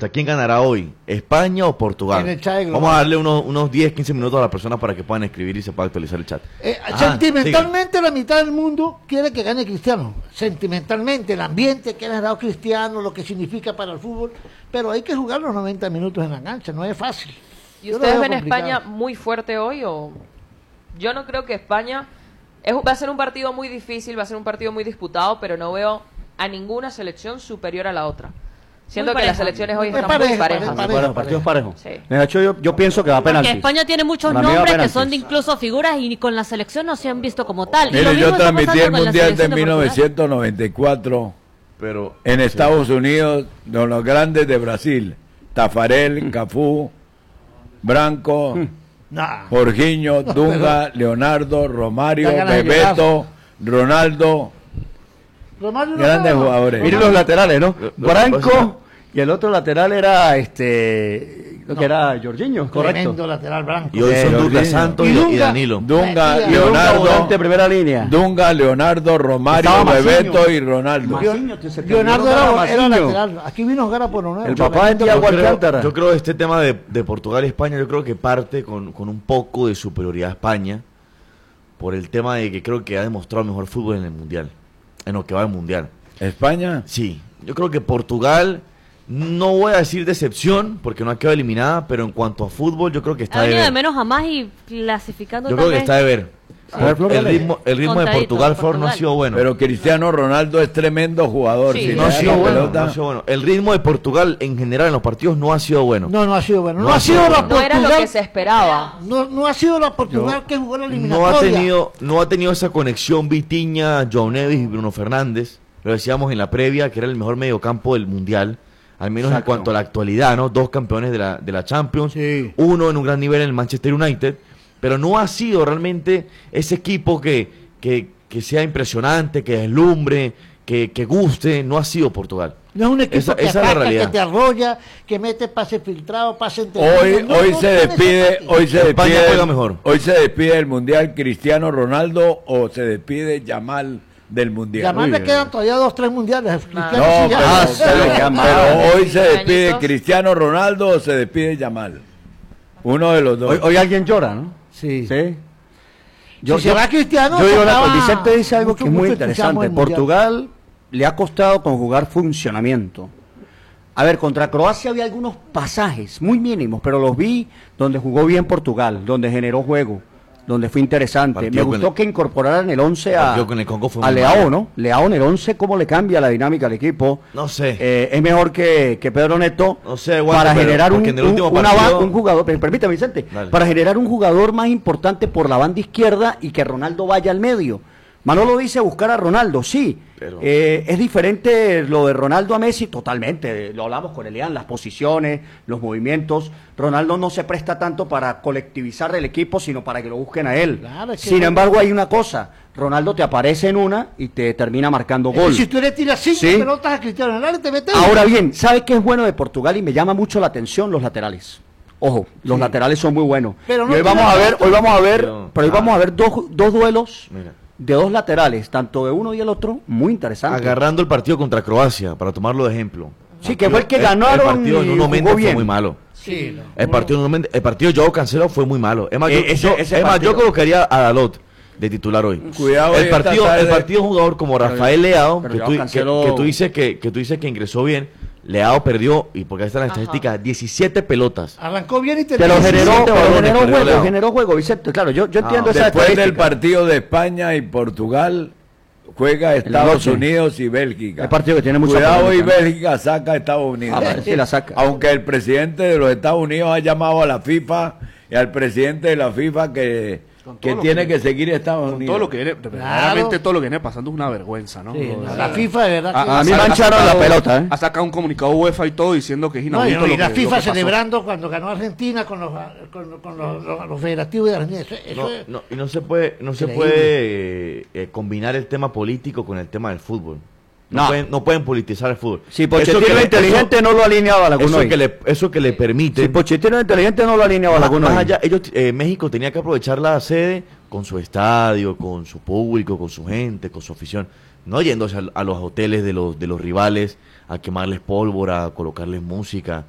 encuesta. ¿Quién ganará hoy? ¿España o Portugal? En el chat global. Vamos a darle unos 10, 15 minutos a las personas para que puedan escribir y se pueda actualizar el chat. Sentimentalmente la mitad del mundo quiere que gane Cristiano. Sentimentalmente, el ambiente que ha generado Cristiano, lo que significa para el fútbol. Pero hay que jugar los 90 minutos en la cancha, no es fácil. ¿Y Yo lo ustedes veo ven a complicado. España muy fuerte hoy o...? Yo no creo que España... va a ser un partido muy difícil, va a ser un partido muy disputado, pero no veo a ninguna selección superior a la otra. Siento que las selecciones hoy están muy parejas. Partidos parejos. Sí. De hecho, yo pienso que va a Porque penaltis. España tiene muchos Para mí va a nombres que penaltis. son de incluso figuras y con la selección no se han visto como tal. Y lo Mire, mismo yo está transmití pasando el con la Mundial de selección Portugal. 1994 Pero en Estados Unidos, con los grandes de Brasil, Tafarel, Cafú, Branco, Nah. Jorginho, Dunga, Leonardo, Romario, Da ganas de Bebeto, Ronaldo, Romario no grandes estaba. jugadores. Miren los laterales, ¿no? Lo que Branco pasa- y el otro lateral era lo que era Jorginho, correcto. Tremendo lateral blanco. y hoy son Jorginho. Douglas Santos Y y Dunga. Danilo. Dunga, Y Y Dunga, volante, Leonardo, primera línea. Dunga, Leonardo, Romario, Estaba Maciño. Bebeto y Ronaldo. Maciño, se perdió Leonardo Maciño. era lateral. Aquí vino a jugar a por Leonardo. El papá de Thiago Alcántara. Yo creo que este tema de Portugal y España, yo creo que parte con un poco de superioridad a España por el tema de que creo que ha demostrado mejor fútbol en el Mundial, en lo que va al Mundial. España. Sí, yo creo que Portugal, no voy a decir decepción, porque no ha quedado eliminada, pero en cuanto a fútbol, yo creo que está Ha de venido de ver. menos a más y clasificando Yo creo que tal está vez. de ver. A ver, Flor, El dale. ritmo de Contadito, Portugal, Flor, no ha Portugal. sido bueno. Pero Cristiano Ronaldo es tremendo jugador. Sí. Si no le ha da sido la bueno, pelota- no ha sido bueno. El ritmo de Portugal en general en los partidos no ha sido bueno. No ha sido bueno. No No, ha ha sido sido la bueno. No era lo Portugal. que se esperaba. No ha sido la Portugal que jugó la No eliminatoria. ha tenido esa conexión Vitinha, João Neves y Bruno Fernández. Lo decíamos en la previa, que era el mejor mediocampo del Mundial, al menos Exacto. en cuanto a la actualidad, ¿no? 2 campeones de la Champions, Sí. uno en un gran nivel en el Manchester United, pero no ha sido realmente ese equipo que sea impresionante, que deslumbre, que guste, no ha sido Portugal. No es un equipo Esa que es la ataca, realidad. que te arrolla, que mete pase filtrado, pase entre Hoy, No, hoy no se tiene ese despide, ataque. hoy se España despide, juega mejor. Hoy se despide del Mundial Cristiano Ronaldo o se despide Yamal del Mundial. Además Uy, le quedan todavía 2-3 mundiales. Cristiano No, sí ya- pero hoy se despide Añitos. Cristiano Ronaldo o se despide Yamal. Uno de los dos. Hoy alguien llora, ¿no? Sí. Sí. Si se va Cristiano, yo digo sacaba Vicente dice algo mucho, que es muy mucho entusiasmo interesante. del Mundial. Portugal le ha costado conjugar funcionamiento. A ver, contra Croacia había algunos pasajes muy mínimos, pero los vi donde jugó bien Portugal, donde generó juego, donde fue interesante. Partido Me con gustó el- que incorporaran el 11 a, partido con el Congo fue a muy Leao, malo. ¿no? Leao en el 11, cómo le cambia la dinámica al equipo. No sé. Es mejor que Pedro Neto No sé, Walter, para pero- generar porque en el último partido- un jugador, permítame Vicente, Dale. para generar un jugador más importante por la banda izquierda y que Ronaldo vaya al medio. Manolo dice buscar a Ronaldo, sí. Pero- Es diferente lo de Ronaldo a Messi, totalmente. Lo hablamos con Elian, las posiciones, los movimientos. Ronaldo no se presta tanto para colectivizar el equipo, sino para que lo busquen a él. Claro, es que Sin no- embargo, hay una cosa. Ronaldo te aparece en una y te termina marcando gol. Si tú le tiras 5 Sí. pelotas a Cristiano Ronaldo, te metes. Ahora bien, ¿sabe qué es bueno de Portugal? Y me llama mucho la atención los laterales. Ojo, los laterales son muy buenos. Pero no Y hoy vamos tiene a ver, tanto. hoy vamos a ver, Pero- pero hoy vamos a ver dos duelos Mira. de dos laterales, tanto de uno y el otro, muy interesantes. Agarrando el partido contra Croacia, para tomarlo de ejemplo. Sí, que fue el que El ganaron partido y en un momento jugó fue bien. muy malo. Sí, no. El partido Joao Cancelo fue muy malo. Es más, Ese yo partido. colocaría a Dalot de titular hoy. Cuidado, el esta partido, tarde- el partido jugador como Rafael Leao, pero que Joao tú, Cancelo- que tú dices que ingresó bien, Leao perdió, y porque ahí está la estadística, 17 pelotas. Arrancó bien y Pero terminó. generó, 17 balones perdió Leao. generó juego, Vicente. Claro, yo entiendo esa Después del estadística. partido de España y Portugal, juega Estados noche. Unidos y Bélgica. El partido que tiene mucha Cuidado y polémica, ¿no? Bélgica saca a Estados Unidos. Ah, vale, sí la saca. Aunque el presidente de los Estados Unidos ha llamado a la FIFA y al presidente de la FIFA que tiene que seguir a Estados Con Unidos. todo lo que viene, verdaderamente todo lo que viene pasando es una vergüenza, ¿no? Sí, O sea, la FIFA de verdad. que- A mí me mancharon la pelota, ¿eh? Ha sacado un comunicado UEFA y todo diciendo que es No, inaudito y lo la que- FIFA lo que pasó. celebrando cuando ganó Argentina con los federativos de Argentina. Eso es- Y no se puede, combinar el tema político con el tema del fútbol. No. No pueden politizar el fútbol. Si Eso Pochettino que le- inteligente eso- no lo alineaba a Laguna Eso hoy. que le permite. Si Pochettino inteligente no lo alineaba a Más, Laguna más hoy. allá, México tenía que aprovechar la sede con su estadio, con su público, con su gente, con su afición, no yéndose a los hoteles de los rivales a quemarles pólvora, a colocarles música.